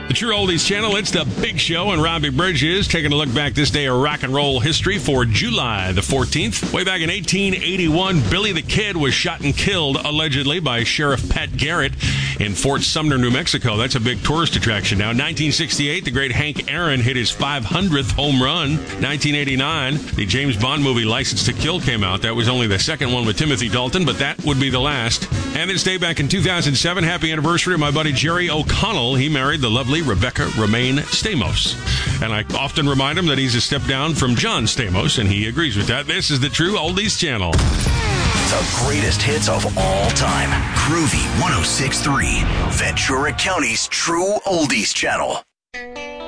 The True Oldies Channel, it's the Big Show, and Robbie Bridges taking a look back this day of rock and roll history for July the 14th. Way back in 1881, Billy the Kid was shot and killed, allegedly, by Sheriff Pat Garrett in Fort Sumner, New Mexico. That's a big tourist attraction now. 1968, the great Hank Aaron hit his 500th home run. 1989, the James Bond movie License to Kill came out. That was only the second one with Timothy Dalton, but that would be the last. And this day back in 2007, happy anniversary of my buddy Jerry O'Connell. He married the lovely Rebecca Romaine Stamos. And I often remind him that he's a step down from John Stamos, and he agrees with that. This is the True Oldies Channel. The greatest hits of all time. Groovy 106.3, Ventura County's True Oldies Channel.